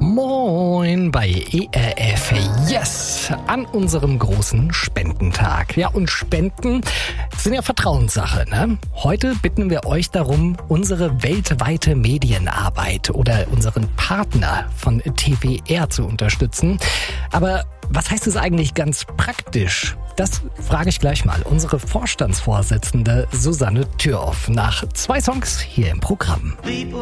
Moin bei ERF Yes an unserem großen Spendentag. Ja, und Spenden sind ja Vertrauenssache, ne? Heute bitten wir euch darum, unsere weltweite Medienarbeit oder unseren Partner von TWR zu unterstützen. Aber was heißt es eigentlich ganz praktisch? Das frage ich gleich mal unsere Vorstandsvorsitzende Susanne Thürhoff nach 2 Songs hier im Programm.